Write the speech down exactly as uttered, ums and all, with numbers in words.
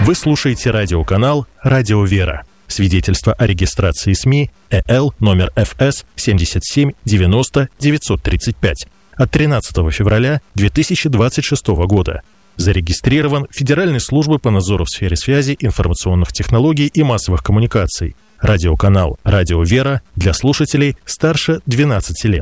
Вы слушаете радиоканал «Радио Вера». Свидетельство о регистрации СМИ ЭЛ номер эф эс семьдесят семь девяносто девятьсот тридцать пять от тринадцатого февраля две тысячи двадцать шестого года. Зарегистрирован Федеральной службой по надзору в сфере связи, информационных технологий и массовых коммуникаций. Радиоканал «Радио Вера» для слушателей старше двенадцати лет.